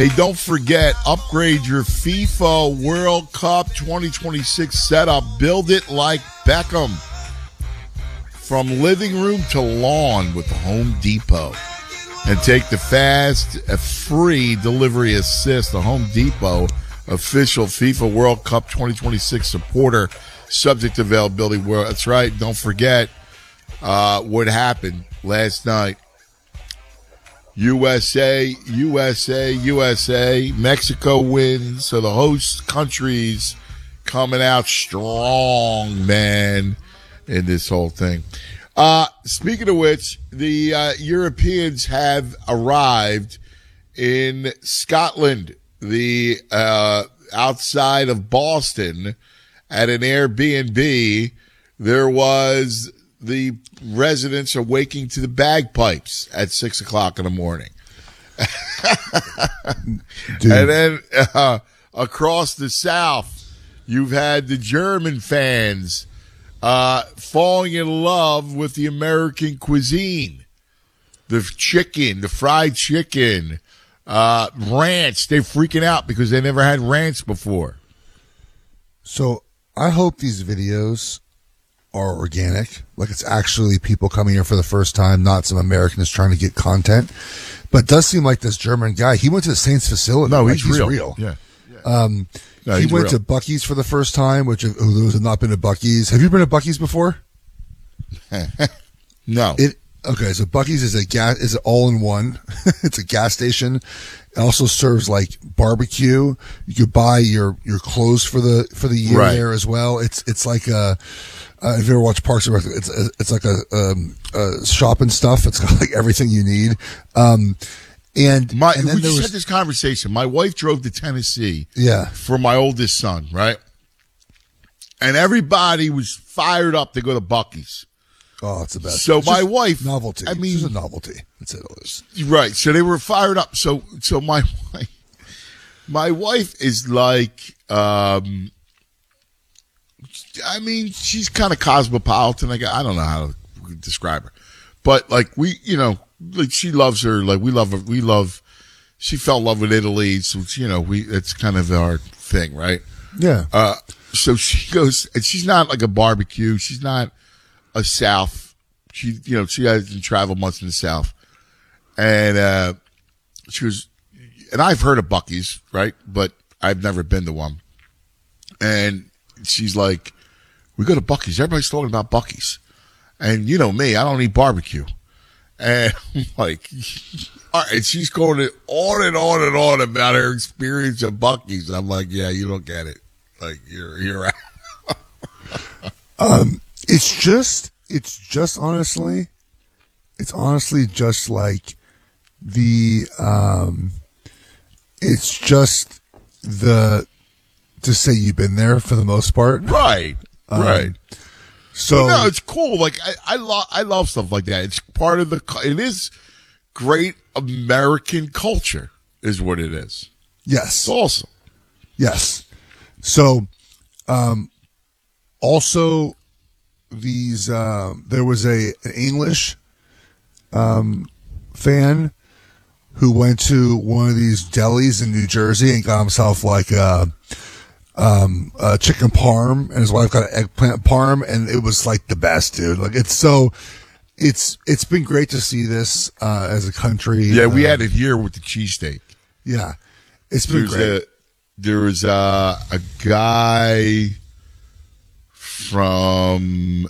Hey, don't forget, upgrade your FIFA World Cup 2026 setup. Build it like Beckham. From living room to lawn with Home Depot. And take the fast, free delivery assist. The Home Depot official FIFA World Cup 2026 supporter. Subject to availability. That's right. Don't forget what happened last night. USA. Mexico wins. So the host countries coming out strong, man, in this whole thing. Speaking of which, the Europeans have arrived in Scotland, the outside of Boston, at an Airbnb. There was the residents awaking to the bagpipes at 6 o'clock in the morning. And then across the South, you've had the German fans falling in love with the American cuisine. The chicken, the fried chicken, ranch. They're freaking out because they never had ranch before. So I hope these videos are organic, like it's actually people coming here for the first time, not some Americans trying to get content. But it does seem like this German guy, he went to the Saints facility. No, like he's real. Yeah. No, he went to Buc-ee's for the first time, which those have not been to Buc-ee's. Have you been to Buc-ee's before? No. Okay, so Buc-ee's is is all-in-one. It's a gas station. It also serves like barbecue. You could buy your clothes for the year there as well. It's like a if you ever watch Parks and Rec, it's like a shop and stuff. It's got like everything you need. And then we just had this conversation. My wife drove to Tennessee for my oldest son, right? And everybody was fired up to go to Buc-ee's. Oh, it's the best. So my wife, novelty. I mean, it's just a novelty. That's it. Right. So they were fired up. So my wife is like, I mean, she's kind of cosmopolitan. Like, I don't know how to describe her, but like like she loves her. Like we love her. She fell in love with Italy. So, it's kind of our thing, right? Yeah. So she goes, and she's not like a barbecue. She's not a South. She hasn't traveled much in the South. And, she was, and I've heard of Buc-ee's, right? But I've never been to one. And she's like, we go to Buc-ee's. Everybody's talking about Buc-ee's. And you know me, I don't eat barbecue. And I'm like, all right, she's going on and on and on about her experience at Buc-ee's. And I'm like, yeah, you don't get it. Like, you're out. It's honestly just like it's just to say you've been there for the most part. Right. Right. So no, it's cool. Like I love stuff like that. It's part of it is great American culture is what it is. Yes. It's awesome. Yes. So, also these, there was an English, fan who went to one of these delis in New Jersey and got himself like a chicken parm, and his wife got an eggplant parm, and it was like the best, dude. Like it's been great to see this, as a country. Yeah. We had it here with the cheesesteak. Yeah. It's been great. There was a guy from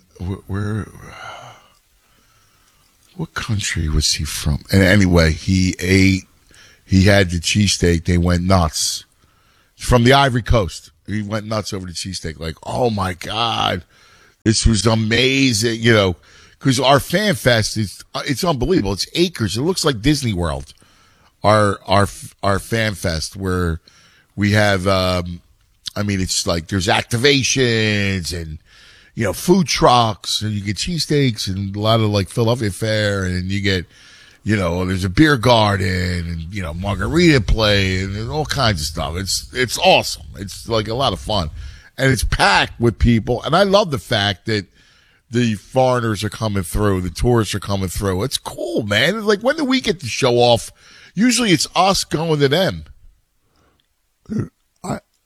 what country was he from? And anyway, he had the cheesesteak. They went nuts. From the Ivory Coast. He went nuts over the cheesesteak. Like, oh my God, this was amazing. Because our fan fest it's unbelievable. It's acres. It looks like Disney World. Our fan fest where we have, it's like there's activations and, food trucks, and you get cheesesteaks and a lot of like Philadelphia fare, and you get, there's a beer garden and, margarita play and there's all kinds of stuff. It's awesome. It's like a lot of fun, and it's packed with people. And I love the fact that the foreigners are coming through, the tourists are coming through. It's cool, man. It's like, when do we get to show off? Usually it's us going to them.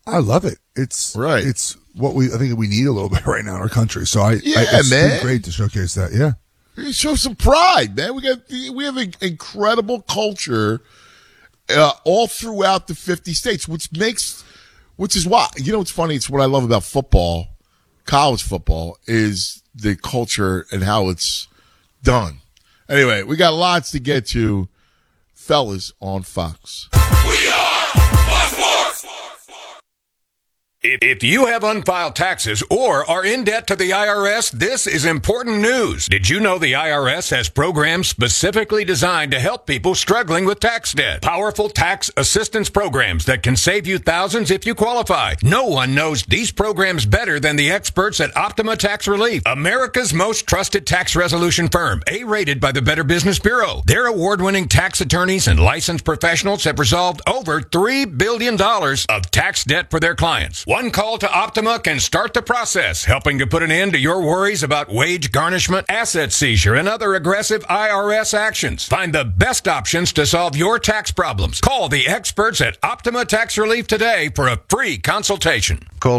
I love it. It's right. It's what I think we need a little bit right now in our country. So it's man. great to showcase that. Yeah. Show some pride, man. We have an incredible culture all throughout the 50 states, which is why, it's funny. It's what I love about football, college football, is the culture and how it's done. Anyway, we got lots to get to, fellas, on Fox. We are Fox Sports. If you have unfiled taxes or are in debt to the IRS, this is important news. Did you know the IRS has programs specifically designed to help people struggling with tax debt? Powerful tax assistance programs that can save you thousands if you qualify. No one knows these programs better than the experts at Optima Tax Relief, America's most trusted tax resolution firm, A-rated by the Better Business Bureau. Their award-winning tax attorneys and licensed professionals have resolved over $3 billion of tax debt for their clients. One call to Optima can start the process, helping to put an end to your worries about wage garnishment, asset seizure, and other aggressive IRS actions. Find the best options to solve your tax problems. Call the experts at Optima Tax Relief today for a free consultation. Call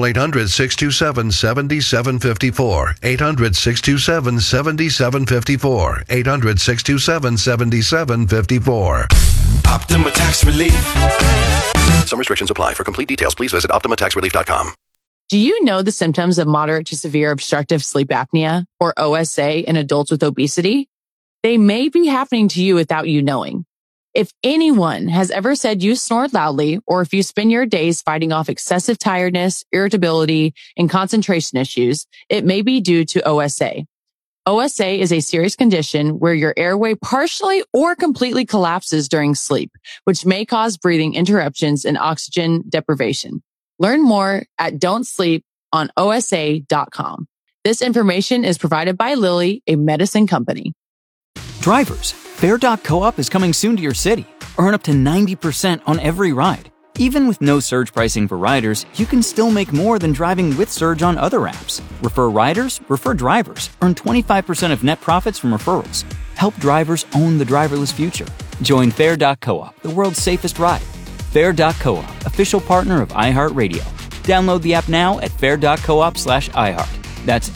800-627-7754. 800-627-7754. 800-627-7754. Optima Tax Relief. Some restrictions apply. For complete details, please visit OptimaTaxRelief.com. Do you know the symptoms of moderate to severe obstructive sleep apnea, or OSA, in adults with obesity? They may be happening to you without you knowing. If anyone has ever said you snore loudly, or if you spend your days fighting off excessive tiredness, irritability, and concentration issues, it may be due to OSA. OSA is a serious condition where your airway partially or completely collapses during sleep, which may cause breathing interruptions and oxygen deprivation. Learn more at don'tsleeponosa.com. This information is provided by Lilly, a medicine company. Drivers, Fair.coop is coming soon to your city. Earn up to 90% on every ride. Even with no surge pricing for riders, you can still make more than driving with Surge on other apps. Refer riders, refer drivers. Earn 25% of net profits from referrals. Help drivers own the driverless future. Join Fair.coop, the world's safest ride. Fair.coop, official partner of iHeartRadio. Download the app now at fair.coop/iHeart. That's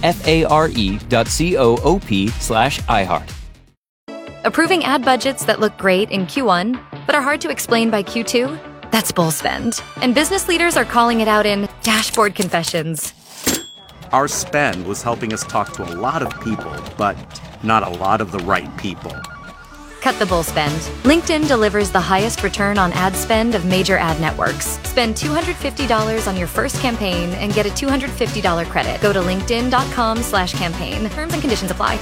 FARE.coop/iHeart. Approving ad budgets that look great in Q1, but are hard to explain by Q2? That's bull spend. And business leaders are calling it out in dashboard confessions. Our spend was helping us talk to a lot of people, but not a lot of the right people. Cut the bull spend. LinkedIn delivers the highest return on ad spend of major ad networks. Spend $250 on your first campaign and get a $250 credit. Go to linkedin.com/campaign. Terms and conditions apply.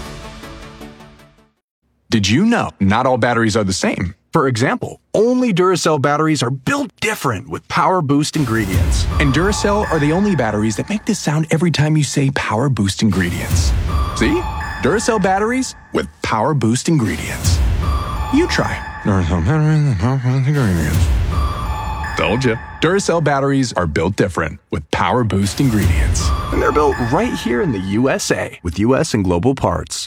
Did you know not all batteries are the same? For example, only Duracell batteries are built different with Power Boost ingredients. And Duracell are the only batteries that make this sound every time you say Power Boost ingredients. See? Duracell batteries with Power Boost ingredients. You try. Duracell batteries with Power Boost ingredients. Told you. Duracell batteries are built different with Power Boost ingredients. And they're built right here in the USA with US and global parts.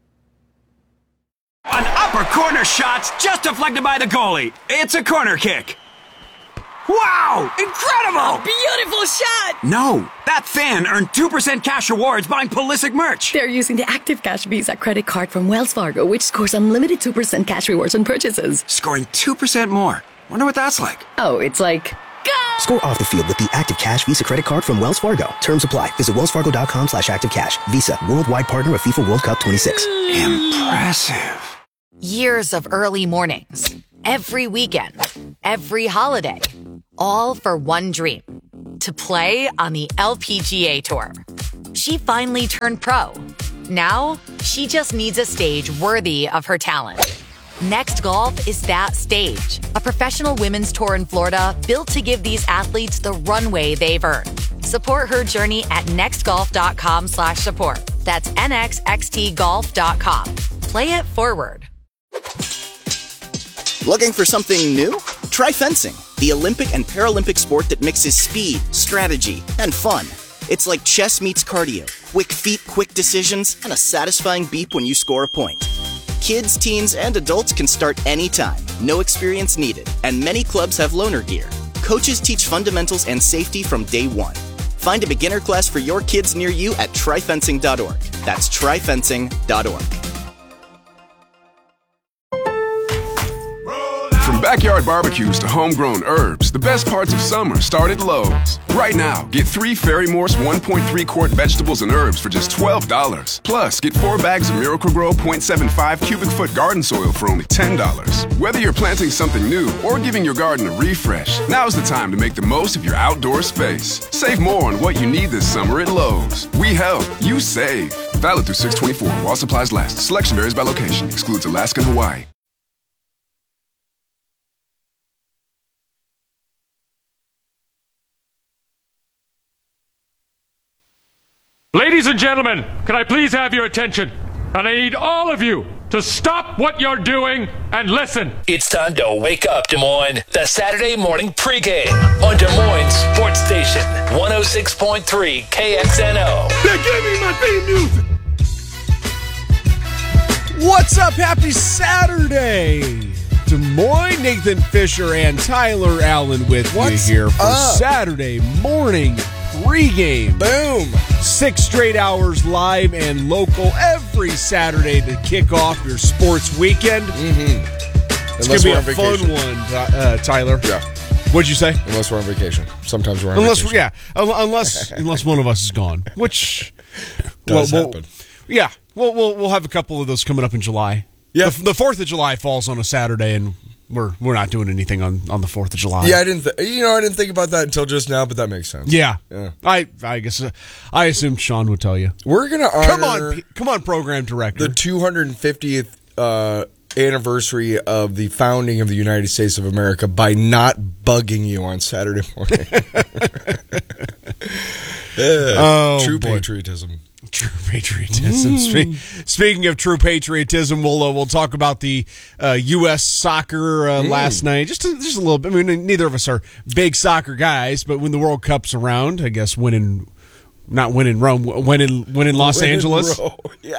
An upper corner shot's just deflected by the goalie. It's a corner kick. Wow! Incredible! Beautiful shot! No, that fan earned 2% cash rewards buying Pulisic merch. They're using the Active Cash Visa credit card from Wells Fargo, which scores unlimited 2% cash rewards on purchases. Scoring 2% more. Wonder what that's like. Oh, it's like... Go! Score off the field with the Active Cash Visa credit card from Wells Fargo. Terms apply. Visit wellsfargo.com/activecash. Visa, worldwide partner of FIFA World Cup 26. Impressive. Years of early mornings, every weekend, every holiday, all for one dream, to play on the LPGA Tour. She finally turned pro. Now, she just needs a stage worthy of her talent. Next Golf is that stage, a professional women's tour in Florida built to give these athletes the runway they've earned. Support her journey at nextgolf.com/support. That's nxxtgolf.com. Play it forward. Looking for something new? Try fencing, the Olympic and Paralympic sport that mixes speed, strategy, and fun. It's like chess meets cardio, quick feet, quick decisions, and a satisfying beep when you score a point. Kids, teens, and adults can start anytime. No experience needed, and many clubs have loaner gear. coaches teach fundamentals and safety from day one. Find a beginner class for your kids near you at tryfencing.org. That's tryfencing.org. From backyard barbecues to homegrown herbs, the best parts of summer start at Lowe's. Right now, get 3 Ferry Morse 1.3 quart vegetables and herbs for just $12. Plus, get 4 bags of Miracle-Gro 0.75 cubic foot garden soil for only $10. Whether you're planting something new or giving your garden a refresh, now's the time to make the most of your outdoor space. Save more on what you need this summer at Lowe's. We help, you save. Valid through 6/24 while supplies last. Selection varies by location. Excludes Alaska and Hawaii. Ladies and gentlemen, can I please have your attention? And I need all of you to stop what you're doing and listen. It's time to wake up, Des Moines. The Saturday morning pregame on Des Moines Sports Station 106.3 KXNO. Now give me my theme music. What's up? Happy Saturday. Des Moines, Nathan Fisher and Tyler Allen with you here for Saturday morning pregame. Boom. 6 straight hours live and local every Saturday to kick off your sports weekend. It's going to be a fun one, Tyler. Yeah. What'd you say? Unless we're on vacation. Sometimes we're on vacation. Unless one of us is gone, which does happen. Yeah. We'll have a couple of those coming up in July. Yeah. The 4th of July falls on a Saturday, and we're not doing anything on the 4th of July. Yeah, I didn't think about that until just now, but that makes sense. Yeah. I guess I assumed Sean would tell you. We're gonna honor come on, program director. The 250th anniversary of the founding of the United States of America by not bugging you on Saturday morning. True patriotism. True patriotism. Speaking of true patriotism, we'll talk about the U.S. soccer last night. Just a little bit. I mean, neither of us are big soccer guys, but when the World Cup's around, I guess not win in Rome, win in Los Angeles. Yeah.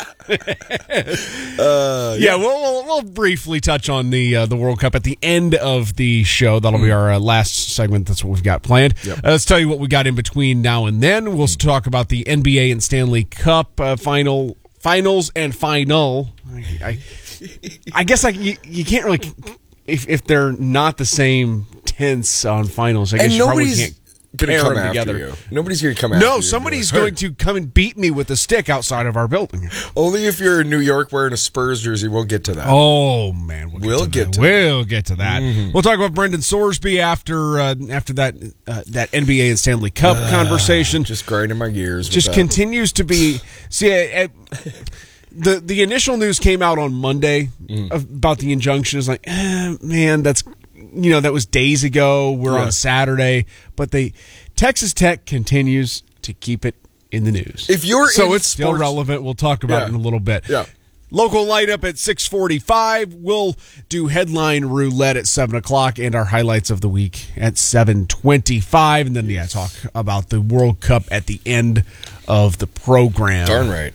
We'll briefly touch on the World Cup at the end of the show. That'll be our last segment. That's what we've got planned. Yep. Let's tell you what we got in between now and then. We'll talk about the NBA and Stanley Cup finals and final. I guess you can't really if they're not the same tense on finals. I guess you probably can't. Gonna come after you. Nobody's going to come after you. No, somebody's going to come and beat me with a stick outside of our building. Only if you're in New York wearing a Spurs jersey. We'll get to that. Oh, man. We'll get to that. Mm-hmm. We'll talk about Brendan Sorsby after that NBA and Stanley Cup conversation. Just grinding my gears. Just continues to be... See, the initial news came out on Monday about the injunction. It's like, man, that's... that was days ago. We're on Saturday, but Texas Tech continues to keep it in the news. It's still relevant. We'll talk about it in a little bit. Yeah. Local light up at 6:45. We'll do headline roulette at 7:00 and our highlights of the week at 7:25, and then talk about the World Cup at the end of the program. Darn right.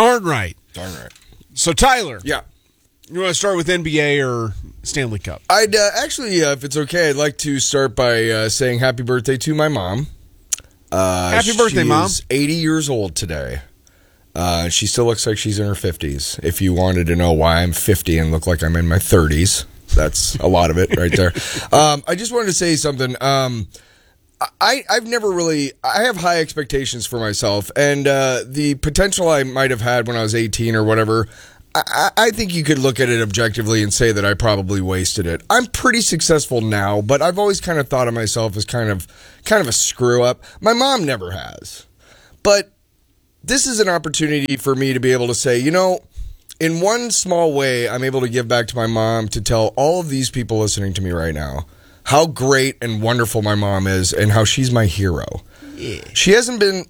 So Tyler, yeah. You want to start with NBA or Stanley Cup? I'd actually, if it's okay, I'd like to start by saying happy birthday to my mom. Happy birthday, Mom. She's 80 years old today. She still looks like she's in her 50s. If you wanted to know why I'm 50 and look like I'm in my 30s, that's a lot of it right there. I just wanted to say something. I've never really... I have high expectations for myself, and the potential I might have had when I was 18 or whatever... I think you could look at it objectively and say that I probably wasted it. I'm pretty successful now, but I've always kind of thought of myself as kind of a screw up. My mom never has. But this is an opportunity for me to be able to say, in one small way, I'm able to give back to my mom to tell all of these people listening to me right now how great and wonderful my mom is and how she's my hero. Yeah. She hasn't been,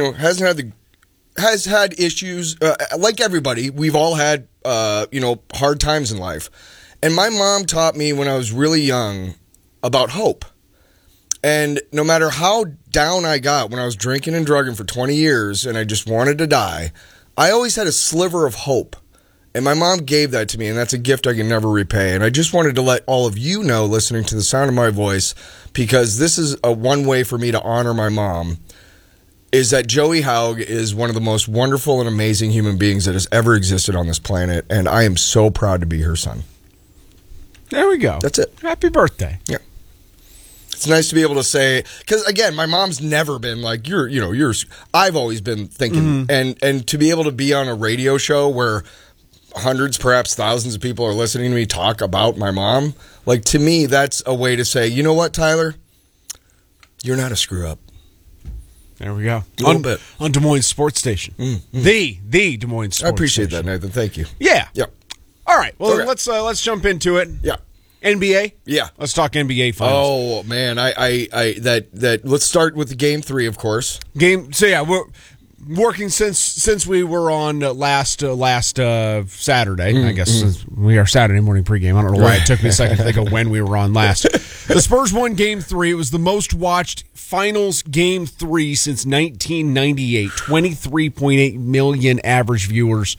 has had issues, like everybody. We've all had, hard times in life. And my mom taught me when I was really young about hope. And no matter how down I got when I was drinking and drugging for 20 years and I just wanted to die, I always had a sliver of hope And my mom gave that to me, and that's a gift I can never repay. And I just wanted to let all of you know, listening to the sound of my voice, because this is a one way for me to honor my mom, is that Joey Haug is one of the most wonderful and amazing human beings that has ever existed on this planet, and I am so proud to be her son. There we go. That's it. Happy birthday. Yeah. It's nice to be able to say, because again, my mom's never been like, I've always been thinking, and to be able to be on a radio show where hundreds, perhaps thousands of people are listening to me talk about my mom, like, to me, that's a way to say, you know what, Tyler? You're not a screw up. There we go. A little bit. On Des Moines Sports Station. The Des Moines Sports Station. I appreciate that, Nathan. Thank you. Yeah. Yep. All right. Well, Okay. let's jump into it. Yeah. NBA? Yeah. Let's talk NBA finals. Oh, man. Let's start with the game 3, of course. We're working since we were on last Saturday. I guess since we are Saturday morning pregame. I don't know why it took me a second to think of when we were on last. The Spurs won game 3. It was the most watched finals game 3 since 1998. 23.8 million average viewers.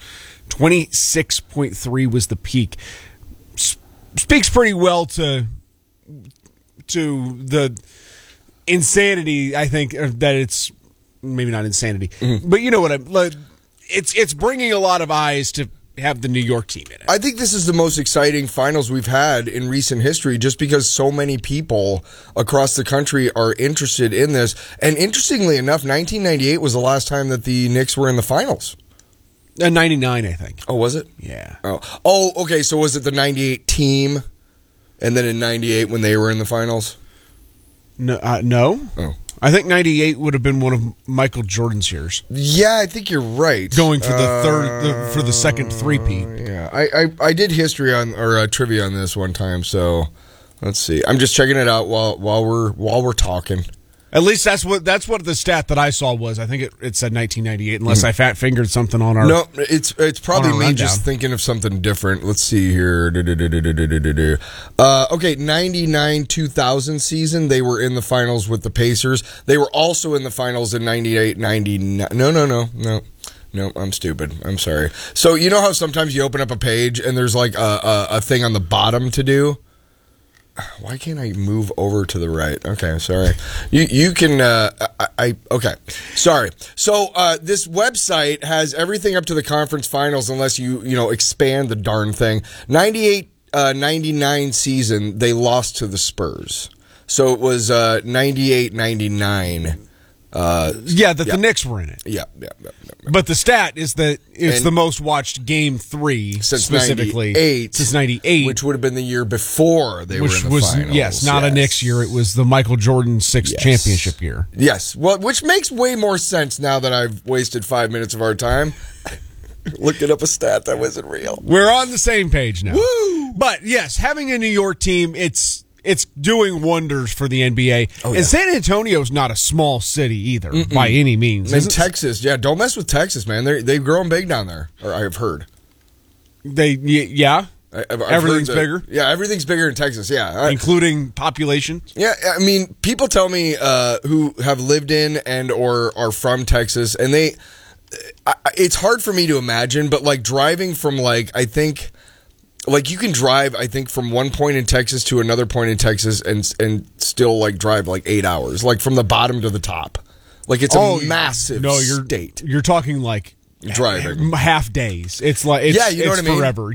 26.3 was the peak. Speaks pretty well to the insanity, I think, that it's maybe not insanity, but you know what it's bringing a lot of eyes to have the New York team in it. I think this is the most exciting finals we've had in recent history, just because so many people across the country are interested in this. And interestingly enough, 1998 was the last time that the Knicks were in the finals. 99, I think. Oh, was it? Yeah. Oh, okay. So was it the 98 team, and then in 98 when they were in the finals? No. Oh. I think 98 would have been one of Michael Jordan's years. Yeah, I think you're right. Going for the second three-peat. Yeah, I did history or trivia on this one time. So let's see. I'm just checking it out while we're talking. At least that's what the stat that I saw was. I think it said 1998, unless I fat fingered something on our. No, it's probably me rundown. just thinking of something different. Let's see here. Okay, 99-2000 season, they were in the finals with the Pacers. They were also in the finals in 98-99. No, I'm stupid. I'm sorry. So you know how sometimes you open up a page and there's like a thing on the bottom to do? Why can't I move over to the right? Okay, sorry. You can. Okay, sorry. So this website has everything up to the conference finals, unless you expand the darn thing. 98-99 season, they lost to the Spurs. So it was 98-99. The Knicks were in it. Yeah. But the stat is that it's the most watched game 3 since specifically 98, since 98, which would have been the year before they were in the finals. Yes, not a Knicks year. It was the Michael Jordan 6th championship year. Yes, well, which makes way more sense now that I've wasted 5 minutes of our time looking up a stat that wasn't real. We're on the same page now. Woo! But yes, having a New York team, it's doing wonders for the NBA. Oh, yeah. And San Antonio's not a small city either, by any means. And Texas, don't mess with Texas, man. They've grown big down there, or I've heard. I've everything's bigger? Yeah, everything's bigger in Texas, yeah. Including population? Yeah, I mean, people tell me who have lived in and or are from Texas, and it's hard for me to imagine, but like driving from you can drive, I think, from one point in Texas to another point in Texas and still like drive like 8 hours, like from the bottom to the top. Like it's a massive state. You're talking like driving half days. It's like you know what I mean? Forever.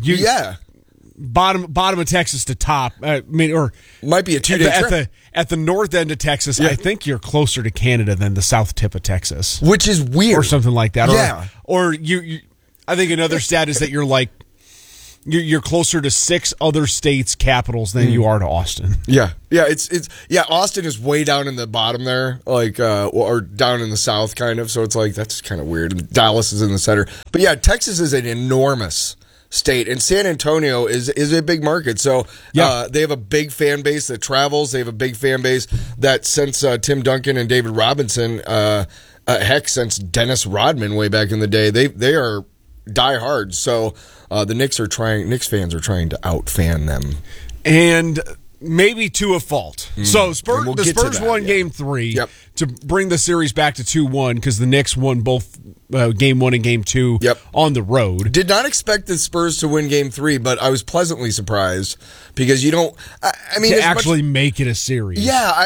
Bottom of Texas to top. Or might be a 2-day trip. At the north end of Texas, I think you're closer to Canada than the south tip of Texas, which is weird, or something like that. Yeah. Or you I think another stat is that you're like. You're closer to 6 other states' capitals than you are to Austin. Yeah. Austin is way down in the bottom there, like or down in the south, kind of. So it's like that's kind of weird. And Dallas is in the center, but yeah, Texas is an enormous state, and San Antonio is a big market. So they have a big fan base that travels. They have a big fan base that since Tim Duncan and David Robinson, heck, since Dennis Rodman way back in the day, they are die hard. So the Knicks fans are trying to out-fan them. And maybe to a fault. So And Spurs won Game 3 to bring the series back to 2-1 because the Knicks won both Game 1 and Game 2 on the road. Did not expect the Spurs to win Game 3, but I was pleasantly surprised because you don't. I mean, to actually make it a series. Yeah,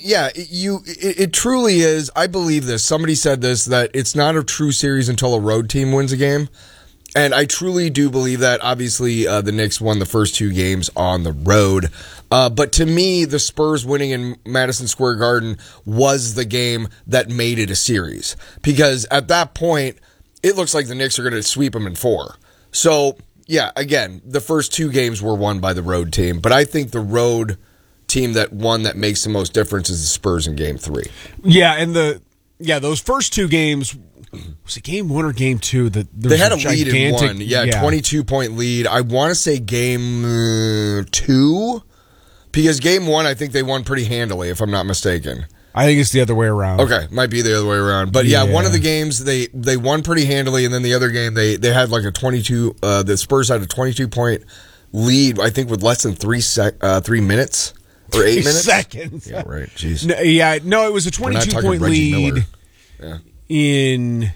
it truly is. I believe this. Somebody said this, that it's not a true series until a road team wins a game. And I truly do believe that. Obviously, the Knicks won the first 2 games on the road. But to me, the Spurs winning in Madison Square Garden was the game that made it a series. Because at that point, it looks like the Knicks are going to sweep them in 4. So, yeah, again, the first 2 games were won by the road team. But I think the road team that makes the most difference is the Spurs in Game 3. Yeah, and those first 2 games... Was it Game 1 or Game 2? They had a lead in 1. Yeah, 22-point lead. I want to say Game 2, because Game 1 I think they won pretty handily, if I'm not mistaken. I think it's the other way around. Okay, might be the other way around. But yeah, one of the games they won pretty handily, and then the other game they had like a 22. The Spurs had a 22-point lead, I think, with less than 3 minutes or 8 minutes. Seconds. Yeah, right. Jeez. No, it was a 22-point lead. Yeah. In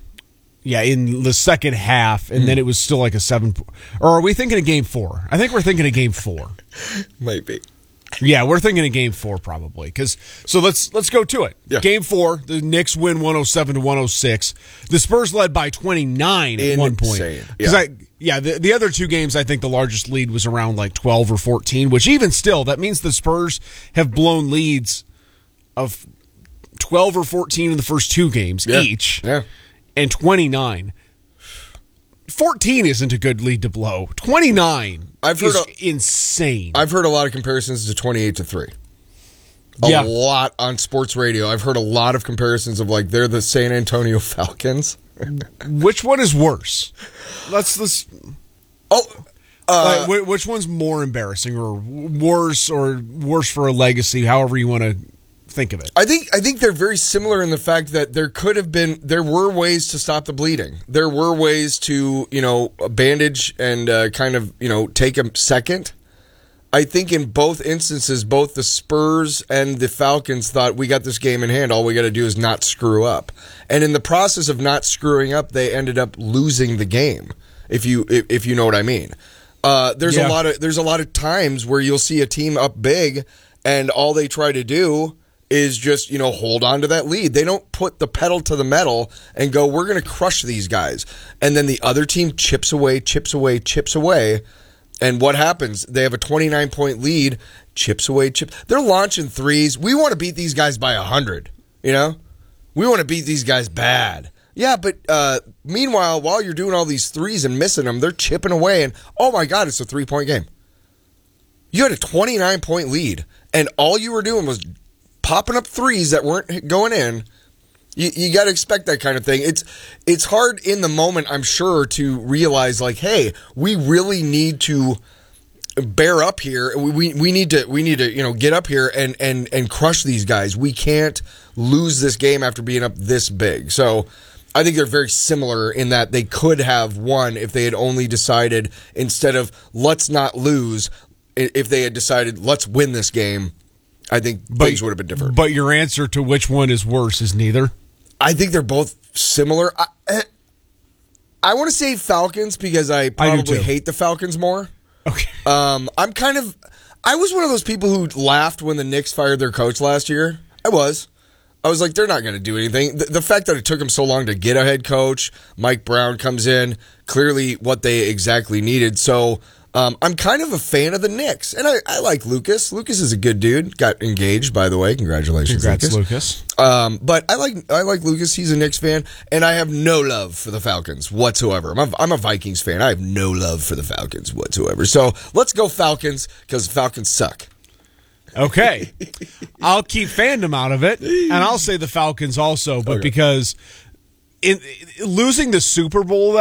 the second half, and then it was still like a 7. Or are we thinking of Game 4? I think we're thinking of Game 4. Might be. Yeah, we're thinking of Game 4 probably. So let's go to it. Yeah. Game 4, the Knicks win 107-106. The Spurs led by 29 at one point. The other 2 games, I think the largest lead was around like 12 or 14, which even still, that means the Spurs have blown leads of 12 or 14 in the first 2 games each, and 29. 14 isn't a good lead to blow. 29 is insane. I've heard a lot of comparisons to 28-3. A lot on sports radio. I've heard a lot of comparisons of like they're the San Antonio Falcons. Which one is worse? Let's. Which one's more embarrassing, or worse for a legacy? However you want to think of it. I think they're very similar in the fact that there were ways to stop the bleeding. There were ways to, bandage and kind of, take a second. I think in both instances, both the Spurs and the Falcons thought, we got this game in hand. All we got to do is not screw up. And in the process of not screwing up, they ended up losing the game. If you know what I mean. There's a lot of times where you'll see a team up big and all they try to do is just, hold on to that lead. They don't put the pedal to the metal and go, we're going to crush these guys. And then the other team chips away. And what happens? They have a 29-point lead, chips away. They're launching threes. We want to beat these guys by 100, We want to beat these guys bad. Yeah, but meanwhile, while you're doing all these threes and missing them, they're chipping away. And, oh, my God, it's a 3-point game. You had a 29-point lead, and all you were doing was popping up threes that weren't going in. You got to expect that kind of thing. It's hard in the moment, I'm sure, to realize like, hey, we really need to bear up here. We need to get up here and crush these guys. We can't lose this game after being up this big. So I think they're very similar in that they could have won if they had only decided, instead of let's not lose, if they had decided let's win this game. I think things would have been different. But your answer to which one is worse is neither? I think they're both similar. I want to say Falcons because I probably hate the Falcons more. Okay. I was one of those people who laughed when the Knicks fired their coach last year. I was like, they're not going to do anything. The fact that it took them so long to get a head coach, Mike Brown comes in, clearly what they exactly needed. So I'm kind of a fan of the Knicks, and I like Lucas. Lucas is a good dude. Got engaged, by the way. Congratulations, Lucas. But I like Lucas. He's a Knicks fan, and I have no love for the Falcons whatsoever. I'm a Vikings fan. I have no love for the Falcons whatsoever. So let's go Falcons because Falcons suck. Okay, I'll keep fandom out of it, and I'll say the Falcons also, but because in losing the Super Bowl.